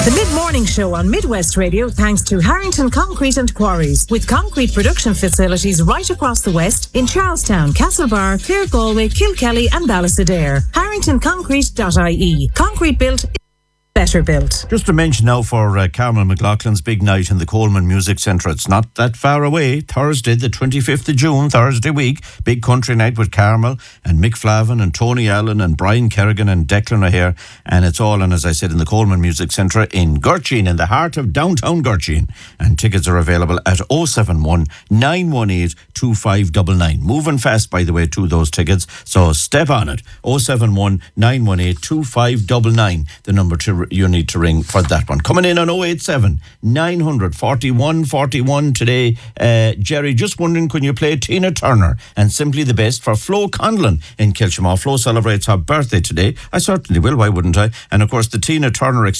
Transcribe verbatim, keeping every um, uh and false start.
The mid-morning show on Midwest Radio thanks to Harrington Concrete and Quarries, with concrete production facilities right across the West in Charlestown, Castlebar, Clare Galway, Kilkelly and Ballisadair. harrington concrete dot I E. Concrete built, better built. Just to mention now for uh, Carmel McLaughlin's big night in the Coleman Music Centre. It's not that far away. Thursday, the twenty-fifth of June, Thursday week. Big country night with Carmel and Mick Flavin and Tony Allen and Brian Kerrigan and Declan O'Hare. And it's all, and as I said, in the Coleman Music Centre in Gurcheen, in the heart of downtown Gurcheen. And tickets are available at oh seven one, nine one eight, two five nine nine. Moving fast, by the way, to those tickets. So step on it. oh seven one, nine one eight, two five nine nine. The number to you need to ring for that one. Coming in on oh eight seven, nine hundred, forty-one forty-one today. Uh, Jerry, just wondering, can you play Tina Turner and Simply the Best for Flo Conlon in Kilshamore? Flo celebrates her birthday today. I certainly will, why wouldn't I? And of course, the Tina Turner